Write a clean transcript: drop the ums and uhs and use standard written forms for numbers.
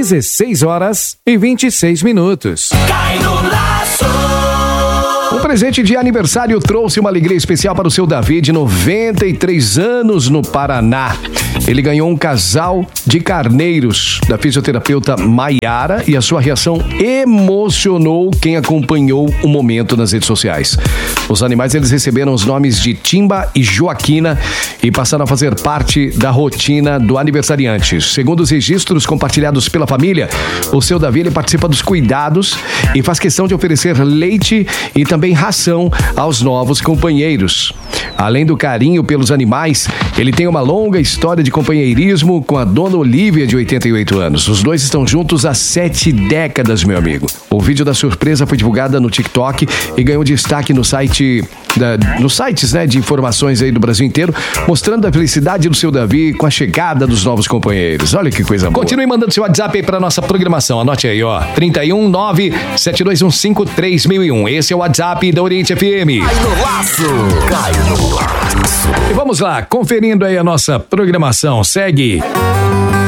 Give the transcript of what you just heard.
16h26. Cai no laço. Um presente de aniversário trouxe uma alegria especial para o seu Davi, de 93 anos, no Paraná. Ele ganhou um casal de carneiros da fisioterapeuta Maiara e a sua reação emocionou quem acompanhou o momento nas redes sociais. Os animais, eles receberam os nomes de Timba e Joaquina e passaram a fazer parte da rotina do aniversariante. Segundo os registros compartilhados pela família, o seu Davi, ele participa dos cuidados e faz questão de oferecer leite e também ração aos novos companheiros. Além do carinho pelos animais, ele tem uma longa história de companheirismo com a dona Olívia, de 88 anos. Os dois estão juntos há 7 décadas, meu amigo. O vídeo da surpresa foi divulgado no TikTok e ganhou destaque nos sites, né, de informações aí do Brasil inteiro, mostrando a felicidade do seu Davi com a chegada dos novos companheiros. Olha que coisa boa. Continue mandando seu WhatsApp aí para nossa programação. Anote aí, ó. 319-7215-3001. Esse é o WhatsApp da Oriente FM. Cai no laço. Cai no laço. E vamos lá, conferindo aí a nossa programação. Segue